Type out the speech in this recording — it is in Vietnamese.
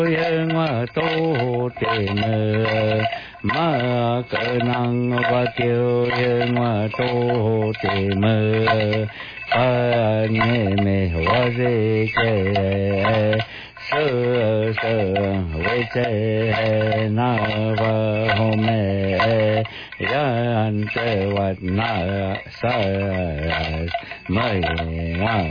yên mà tu trì mơ mà cỡ năng và kiều yên mà tu trì mơ nhẹ mê hoa dê kê sơ sơ với chê na và hồ mê yan chê vật na sa mây